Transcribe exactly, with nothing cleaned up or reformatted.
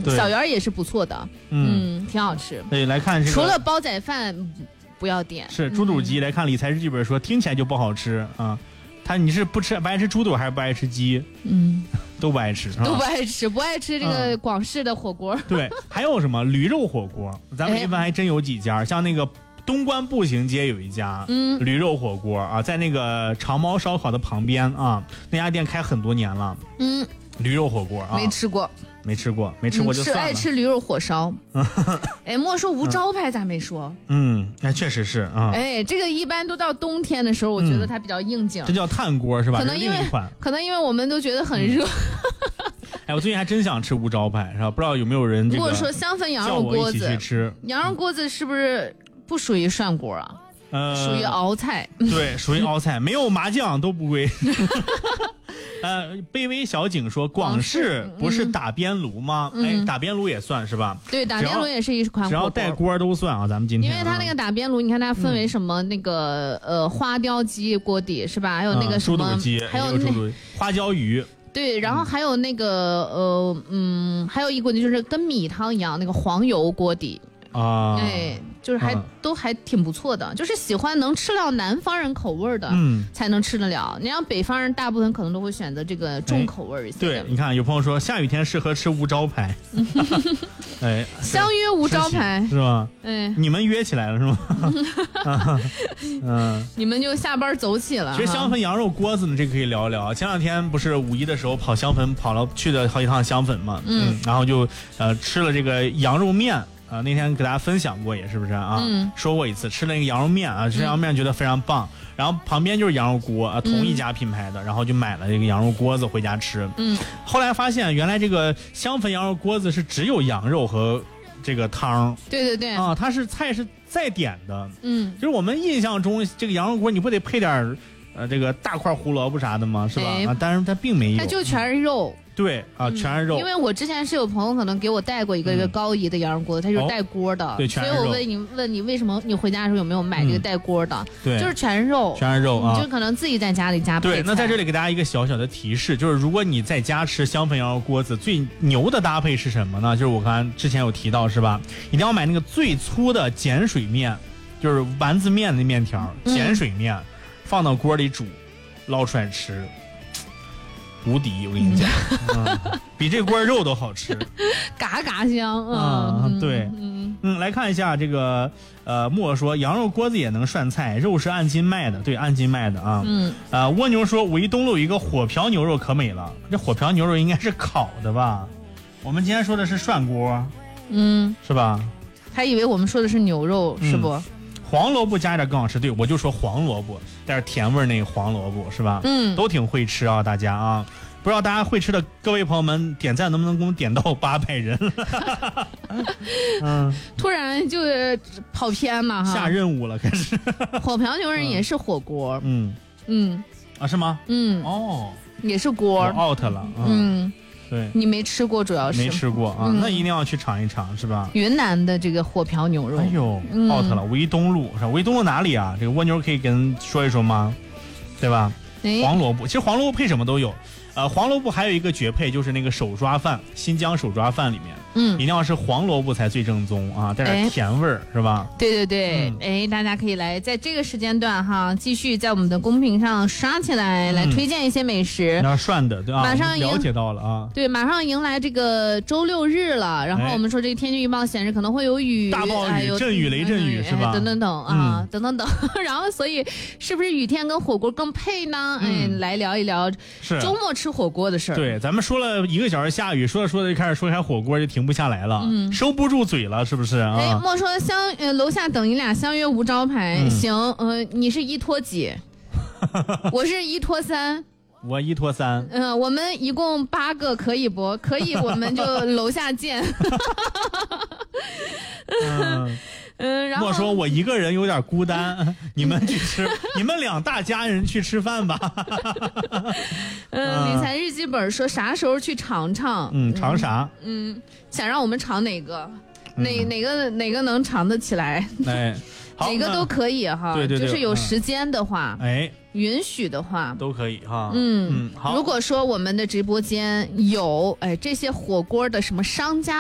嗯，小圆也是不错的，嗯，嗯挺好吃。 对，来看这个， 除了煲仔饭不要点。 是猪肚鸡，嗯、来看理财日记本说听起来就不好吃啊。他你是不吃不爱吃猪肚还是不爱吃鸡？嗯，都不爱吃， 都不爱吃，不爱吃这个广式的火锅。 嗯、对，还有什么驴肉火锅？咱们一般还真有几家，哎、像那个东关步行街有一家嗯驴肉火锅啊，在那个长毛烧烤的旁边啊，那家店开很多年了。嗯，驴肉火锅啊， 没吃过。 没吃过，没吃过就算了。 是爱吃驴肉火烧。哎，莫说无招牌，咋没说？ 嗯，那确实是啊。 哎，这个一般都到冬天的时候，我觉得它比较应景。 嗯、这叫炭锅是吧？ 可能因为可能因为我们都觉得很热。 嗯、哎，我最近还真想吃无招牌，是吧？不知道有没有人这个。 如果说香氛羊肉锅子， 去吃羊肉锅子是不是不属于涮锅啊？呃，属于熬菜。 对，属于熬菜，没有麻酱都不归。呃，卑微小景说，广式不是打边炉吗？嗯、哎，打边炉也算是吧？ 对，打边炉也是一款火锅， 只要带锅都算啊。咱们今天， 因为它那个打边炉，你看它分为什么？嗯、那个呃花雕鸡锅底是吧？还有那个什么？ 猪肚鸡， 还有那花椒鱼。 对，然后还有那个呃嗯，还有一锅就是跟米汤一样那个黄油锅底。啊，哎，就是还、啊、都还挺不错的，就是喜欢能吃了南方人口味的，嗯，才能吃得了。你让北方人，大部分可能都会选择这个重口味一些、哎。 对，你看有朋友说下雨天适合吃无招牌， 哎，相约无招牌是吧？哎，你们约起来了是吗？ 嗯，你们就下班走起了。 其实香粉羊肉锅子呢，这个可以聊一聊。前两天不是五一的时候跑香粉，跑了去了好几趟香粉嘛，嗯，嗯然后就呃吃了这个羊肉面。啊、呃，那天给大家分享过也是不是啊？嗯，说过一次，吃了那个羊肉面啊，吃羊肉面觉得非常棒。嗯、然后旁边就是羊肉锅啊，同一家品牌的，嗯、然后就买了这个羊肉锅子回家吃。嗯，后来发现原来这个香粉羊肉锅子是只有羊肉和这个汤。 对对对。 啊，它是菜是再点的。嗯，就是我们印象中这个羊肉锅你不得配点呃这个大块胡萝卜啥的吗？是吧？哎、啊，但是它并没有， 它就全是肉。 对啊，全是肉、 嗯。因为我之前是有朋友可能给我带过一个一个高仪的羊肉锅，它就是带锅的， 哦、对，全是肉。所以我问你，问你为什么你回家的时候有没有买这个带锅的？ 嗯、对， 就是全是肉， 全是肉啊， 你就可能自己在家里加配菜。 对，那在这里给大家一个小小的提示，就是如果你在家吃香粉羊肉锅子，最牛的搭配是什么呢？就是我刚才之前有提到是吧？一定要买那个最粗的碱水面，就是丸子面的面条，碱水面、嗯、放到锅里煮，捞出来吃。无敌，我跟你讲，嗯、比这锅肉都好吃， 嘎嘎香啊！嗯、对，嗯嗯，来看一下这个，呃，莫说羊肉锅子也能涮菜，肉是按斤卖的，对，按斤卖的啊。嗯，呃，蜗牛说，五一东路有一个火瓢牛肉可美了，这火瓢牛肉应该是烤的吧？我们今天说的是涮锅，嗯，是吧？ 还以为我们说的是牛肉，嗯、是不？ 黄萝卜加一点更好吃，对，我就说黄萝卜带着甜味那个黄萝卜是吧？嗯，都挺会吃啊，大家啊，不知道大家会吃的各位朋友们点赞能不能给我们点到八百人？ 嗯，突然就跑偏了哈， 下任务了开始。 火瓢牛肉也是火锅， 嗯嗯啊是吗？ 嗯哦， 也是锅 ，out 了，嗯。嗯对， 你没吃过，主要是没吃过啊，嗯、那一定要去尝一尝，是吧？ 云南的这个火瓢牛肉， 哎呦、嗯、，out 了！五一东路是吧？五一东路哪里啊？这个蜗牛可以跟说一说吗？对吧？哎、黄萝卜，其实黄萝卜配什么都有，呃，黄萝卜还有一个绝配，就是那个手抓饭，新疆手抓饭里面，嗯，一定要是黄萝卜才最正宗啊，带点甜味儿，是吧？ 对对对，嗯、哎，大家可以来在这个时间段哈，继续在我们的公屏上刷起来，嗯、来推荐一些美食。 那涮的对吧？ 马上了解到了啊， 对，马上迎来这个周六日了，然后我们说这个天气预报显示可能会有雨， 大暴雨、哎、阵雨、雷阵雨、嗯、是吧？ 哎、等等等啊，嗯、等等等，然后所以是不是雨天跟火锅更配呢？嗯、哎，来聊一聊周末吃火锅的事儿。 对，咱们说了一个小时下雨，说着说着就开始说开火锅，就停不下来了，嗯、收不住嘴了，是不是啊？ 哎，莫说相呃楼下等你俩相约无招牌，嗯、行，呃，你是一拖几？我是一拖三。 我一拖三。 嗯、呃，我们一共八个，可以不？可以，我们就楼下见。 嗯。嗯，然后莫说我一个人有点孤单，你们去吃，你们两大家人去吃饭吧。 嗯，理财日记本说啥时候去尝尝？ 嗯，尝啥？ 嗯，想让我们尝哪个？哪、嗯、哪个哪个能尝得起来？ 哎， 哪个都可以哈。 对对对， 就是有时间的话， 哎、嗯， 允许的话都可以哈。 嗯嗯，好。如果说我们的直播间有哎这些火锅的什么商家。